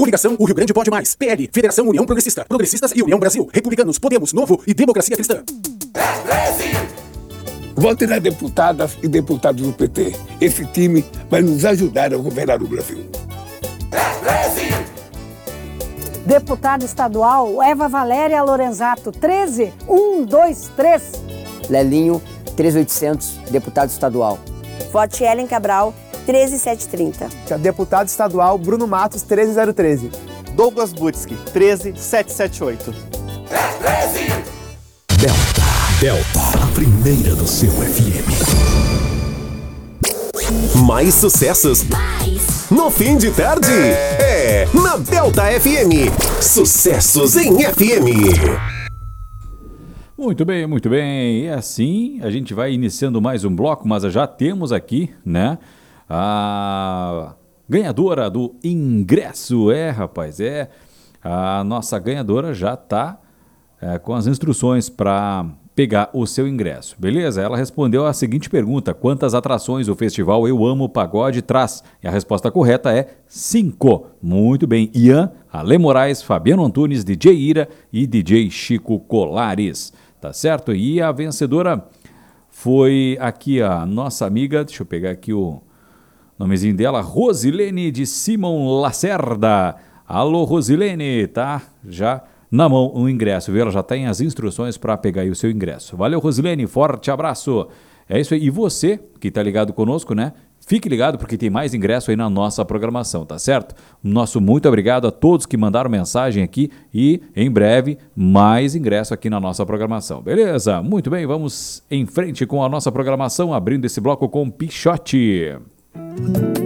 Coligação O Rio Grande Pode Mais. PL, Federação União Progressista. Progressistas e União Brasil. Republicanos, Podemos, Novo e Democracia Cristã. Vote nas deputadas e deputados do PT. Esse time vai nos ajudar a governar o Brasil. Deputada estadual Eva Valéria Lorenzato, 13123. Lelinho, 13800, deputado estadual. Vote Ellen Cabral, 13730. Deputado estadual Bruno Matos, 13013. Douglas Butski, 13778. Delta, a primeira do seu FM. Mais sucessos no fim de tarde. É na Delta FM. Sucessos em FM. Muito bem, muito bem. E assim a gente vai iniciando mais um bloco, mas já temos aqui, né, a ganhadora do ingresso. Rapaz, a nossa ganhadora já está com as instruções para pegar o seu ingresso, beleza? Ela respondeu a seguinte pergunta: quantas atrações o festival Eu Amo Pagode traz? E a resposta correta é 5. Muito bem. Ian, Ale Moraes, Fabiano Antunes, DJ Ira e DJ Chico Colares. Tá certo? E a vencedora foi aqui a nossa amiga, deixa eu pegar aqui o nomezinho dela, Rosilene de Simão Lacerda. Alô, Rosilene, tá? Já na mão o ingresso, viu? Ela já tem as instruções para pegar aí o seu ingresso. Valeu, Rosilene, forte abraço. É isso aí. E você que tá ligado conosco, né? Fique ligado porque tem mais ingresso aí na nossa programação, tá certo? Nosso muito obrigado a todos que mandaram mensagem aqui e em breve mais ingresso aqui na nossa programação, beleza? Muito bem, vamos em frente com a nossa programação, abrindo esse bloco com Pichote.